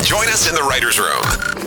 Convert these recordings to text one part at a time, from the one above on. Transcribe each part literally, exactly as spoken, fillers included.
Join us in the writer's room.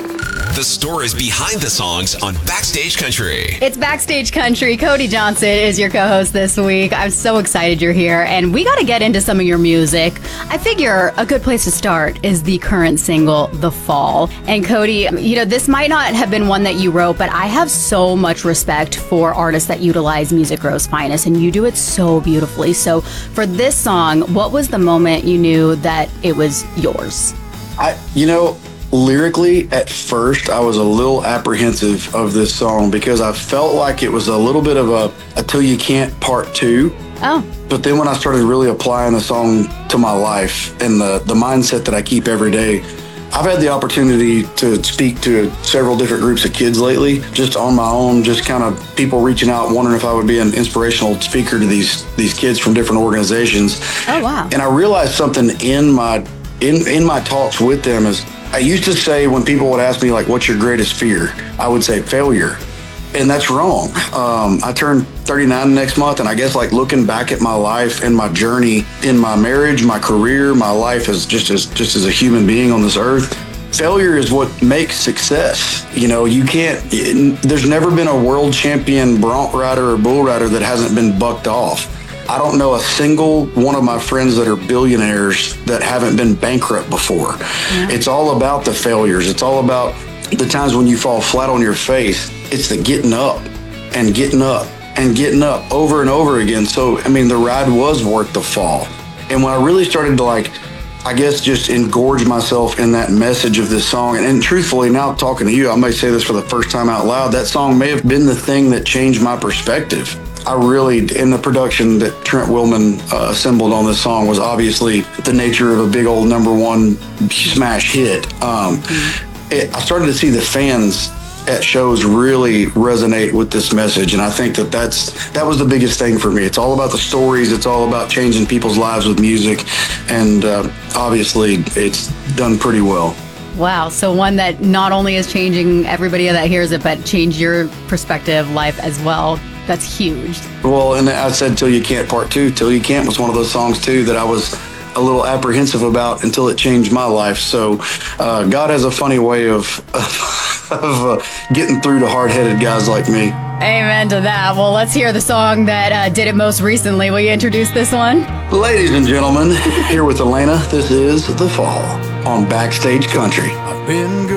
The stories behind the songs on Backstage Country. It's Backstage Country. Cody Johnson is your co-host this week. I'm so excited you're here, and we got to get into some of your music. I figure a good place to start is the current single, The Fall. And Cody, you know, this might not have been one that you wrote, but I have so much respect for artists that utilize music grow's finest, and you do it so beautifully. So for this song, what was the moment you knew that it was yours? I, you know, lyrically, at first, I was a little apprehensive of this song because I felt like it was a little bit of a, a Till You Can't part two. Oh. But then when I started really applying the song to my life and the, the mindset that I keep every day, I've had the opportunity to speak to several different groups of kids lately, just on my own, just kind of people reaching out, wondering if I would be an inspirational speaker to these, these kids from different organizations. Oh, wow. And I realized something in my, in, in my talks with them is, I used to say when people would ask me, like, what's your greatest fear? I would say failure. And that's wrong. Um, I turned thirty-nine next month, and I guess, like, looking back at my life and my journey in my marriage, my career, my life as just as just as a human being on this earth, failure is what makes success. You know, you can't, it, there's never been a world champion bronc rider or bull rider that hasn't been bucked off. I don't know a single one of my friends that are billionaires that haven't been bankrupt before. Yeah. It's all about the failures. It's all about the times when you fall flat on your face. It's the getting up and getting up and getting up over and over again. So, I mean, the ride was worth the fall. And when I really started to, like, I guess just engorge myself in that message of this song, and, and truthfully, now talking to you, I may say this for the first time out loud, that song may have been the thing that changed my perspective. I really, in the production that Trent Willman uh, assembled on this song was obviously the nature of a big old number one smash hit. Um, it, I started to see the fans at shows really resonate with this message, and I think that that's, that was the biggest thing for me. It's all about the stories. It's all about changing people's lives with music, and uh, obviously it's done pretty well. Wow. So one that not only is changing everybody that hears it, but change your perspective, life as well. That's huge. Well, and I said Till You Can't part two. Till You Can't was one of those songs, too, that I was a little apprehensive about until it changed my life. So uh, God has a funny way of, of, uh, getting through to hard-headed guys like me. Amen to that. Well, let's hear the song that uh, did it most recently. Will you introduce this one? Ladies and gentlemen, here with Elena, this is The Fall on Backstage Country. I've been